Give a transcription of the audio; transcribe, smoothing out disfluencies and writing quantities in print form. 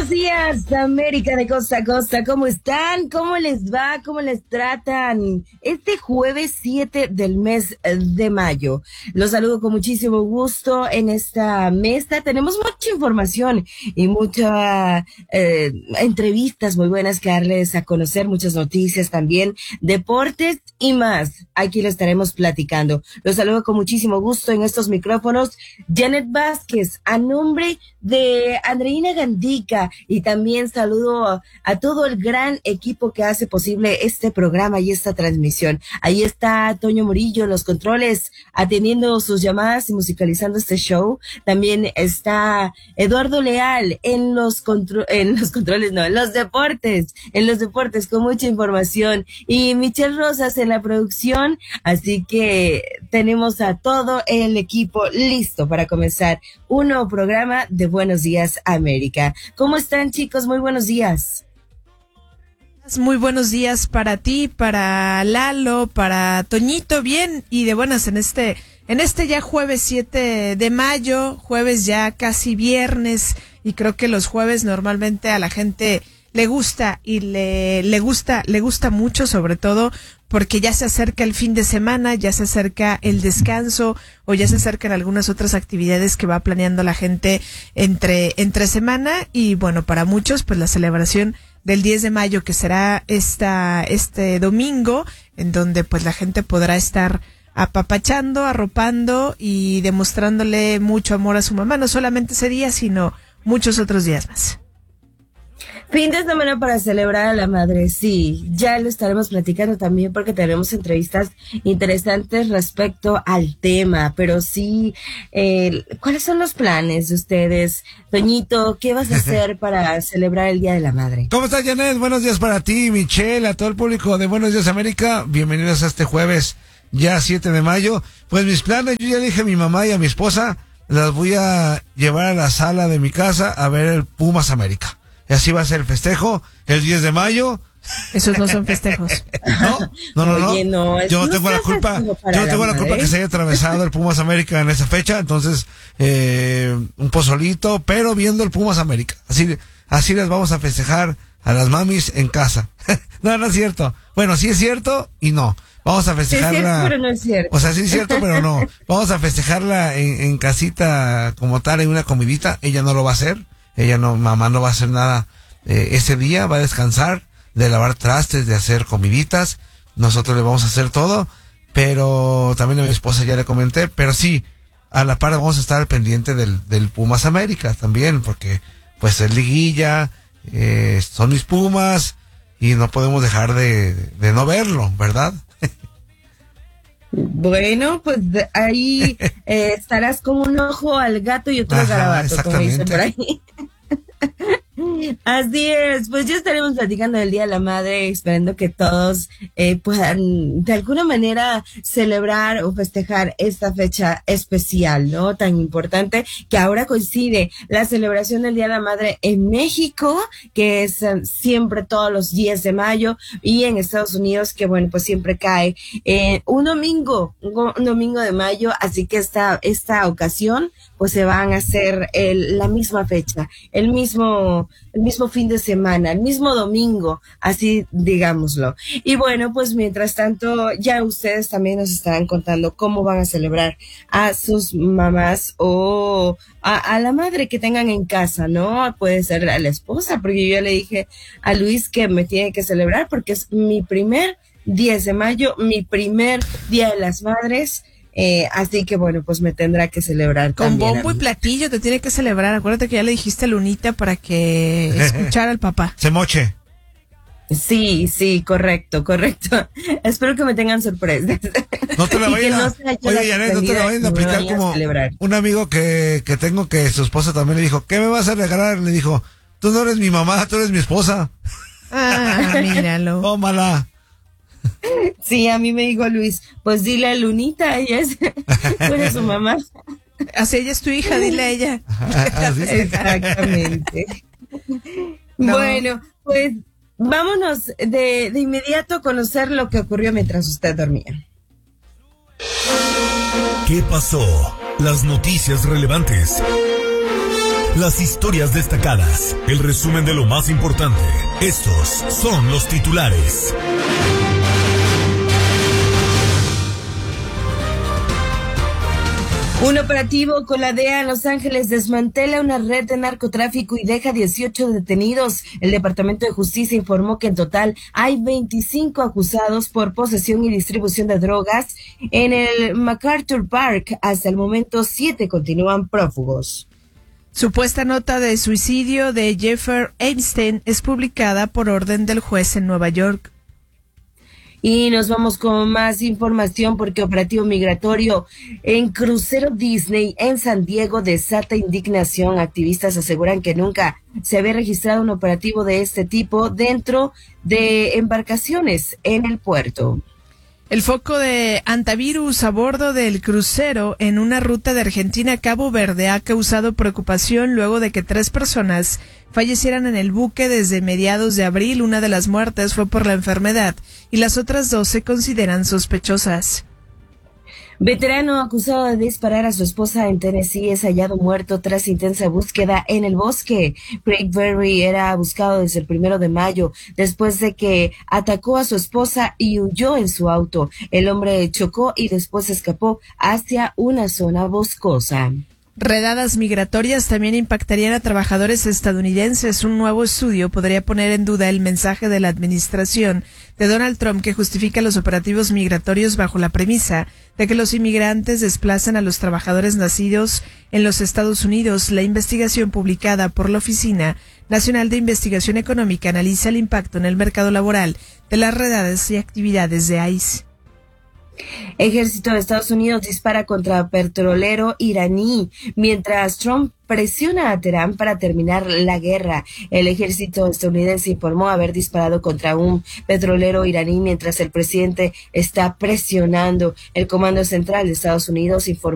Buenos días, América de costa a costa. ¿Cómo están? ¿Cómo les va? ¿Cómo les tratan? Este jueves 7 del mes de mayo. Los saludo con muchísimo gusto en esta mesa. Tenemos mucha información y muchas entrevistas muy buenas que darles a conocer, muchas noticias también, deportes y más. Aquí lo estaremos platicando. Los saludo con muchísimo gusto en estos micrófonos. Janet Vázquez, a nombre de Andreina Gandica, y también saludo a todo el gran equipo que hace posible este programa y esta transmisión. Ahí está Toño Murillo en los controles, atendiendo sus llamadas y musicalizando este show. También está Eduardo Leal en los deportes con mucha información, y Michelle Rosas en la producción. Así que tenemos a todo el equipo listo para comenzar un nuevo programa de Buenos Días América. ¿Cómo están, chicos? Muy buenos días. Muy buenos días para ti, para Lalo, para Toñito, bien y de buenas en este ya jueves 7 de mayo, jueves ya casi viernes, y creo que los jueves normalmente a la gente le gusta y le gusta mucho, sobre todo porque ya se acerca el fin de semana, ya se acerca el descanso, o ya se acercan algunas otras actividades que va planeando la gente entre semana. Y bueno, para muchos pues la celebración del 10 de mayo, que será este domingo, en donde pues la gente podrá estar apapachando, arropando y demostrándole mucho amor a su mamá, no solamente ese día, sino muchos otros días más. Fin de semana para celebrar a la madre, sí, ya lo estaremos platicando también porque tenemos entrevistas interesantes respecto al tema, pero sí, ¿cuáles son los planes de ustedes? Toñito, ¿qué vas a hacer para celebrar el Día de la Madre? ¿Cómo estás, Janet? Buenos días para ti, Michelle, a todo el público de Buenos Días América, bienvenidos a este jueves, ya 7 de mayo. Pues mis planes, yo ya dije a mi mamá y a mi esposa, las voy a llevar a la sala de mi casa a ver el Pumas América. Y así va a ser el festejo, el 10 de mayo. Esos no son festejos. No. Oye, no, yo no tengo la culpa. Yo no tengo la culpa que se haya atravesado el Pumas América en esa fecha. Entonces, un pozolito, pero viendo el Pumas América. Así les vamos a festejar a las mamis en casa. No es cierto. Bueno, sí es cierto y no. Vamos a festejarla. Sí es cierto, pero no es cierto. O sea, sí es cierto, pero no. Vamos a festejarla en casita como tal, en una comidita. Ella no lo va a hacer. Mamá no va a hacer nada ese día, va a descansar de lavar trastes, de hacer comiditas. Nosotros le vamos a hacer todo, pero también a mi esposa ya le comenté, pero sí, a la par vamos a estar al pendiente del Pumas América también, porque pues es liguilla, son mis Pumas, y no podemos dejar de no verlo, ¿verdad? Bueno, pues ahí estarás con un ojo al gato y otro al garabato, como dicen por ahí. Así es, pues ya estaremos platicando del Día de la Madre, esperando que todos puedan de alguna manera celebrar o festejar esta fecha especial, ¿no? Tan importante, que ahora coincide la celebración del Día de la Madre en México, que es siempre todos los 10 de mayo, y en Estados Unidos, que bueno, pues siempre cae un domingo de mayo, así que esta ocasión pues se van a hacer la misma fecha, el mismo fin de semana, el mismo domingo, así digámoslo. Y bueno, pues mientras tanto, ya ustedes también nos estarán contando cómo van a celebrar a sus mamás o a la madre que tengan en casa, ¿no? Puede ser a la esposa, porque yo ya le dije a Luis que me tiene que celebrar porque es mi primer 10 de mayo, mi primer Día de las Madres. Así que bueno, pues me tendrá que celebrar con también. Bombo y platillo te tiene que celebrar. Acuérdate que ya le dijiste a Lunita para que escuchara al papá. Se moche. Sí, correcto. Espero que me tengan sorpresas. No te la vayan a... Oye, Janet, no te la vayan a aplicar como un amigo que tengo, que su esposa también le dijo, ¿qué me vas a regalar? Le dijo, tú no eres mi mamá, tú eres mi esposa. Míralo. Tómala. Sí, a mí me dijo Luis, pues dile a Lunita, ella es, tú eres su mamá. Así ella es tu hija, dile a ella. Exactamente. No. Bueno, pues vámonos de inmediato a conocer lo que ocurrió mientras usted dormía. ¿Qué pasó? Las noticias relevantes las historias destacadas, el resumen de lo más importante. Estos son los titulares. Un operativo con la DEA en Los Ángeles desmantela una red de narcotráfico y deja 18 detenidos. El Departamento de Justicia informó que en total hay 25 acusados por posesión y distribución de drogas en el MacArthur Park. Hasta el momento, 7 continúan prófugos. Supuesta nota de suicidio de Jeffrey Epstein es publicada por orden del juez en Nueva York. Y nos vamos con más información porque operativo migratorio en crucero Disney en San Diego desata indignación. Activistas aseguran que nunca se había registrado un operativo de este tipo dentro de embarcaciones en el puerto. El foco de antivirus a bordo del crucero en una ruta de Argentina a Cabo Verde ha causado preocupación luego de que 3 personas fallecieran en el buque desde mediados de abril. Una de las muertes fue por la enfermedad y las otras 2 se consideran sospechosas. Veterano acusado de disparar a su esposa en Tennessee es hallado muerto tras intensa búsqueda en el bosque. Craig Berry era buscado desde el 1 de mayo después de que atacó a su esposa y huyó en su auto. El hombre chocó y después escapó hacia una zona boscosa. Redadas migratorias también impactarían a trabajadores estadounidenses. Un nuevo estudio podría poner en duda el mensaje de la administración de Donald Trump que justifica los operativos migratorios bajo la premisa de que los inmigrantes desplazan a los trabajadores nacidos en los Estados Unidos. La investigación publicada por la Oficina Nacional de Investigación Económica analiza el impacto en el mercado laboral de las redadas y actividades de ICE. Ejército de Estados Unidos dispara contra petrolero iraní, mientras Trump presiona a Teherán para terminar la guerra. El ejército estadounidense informó haber disparado contra un petrolero iraní mientras el presidente está presionando. El Comando Central de Estados Unidos informó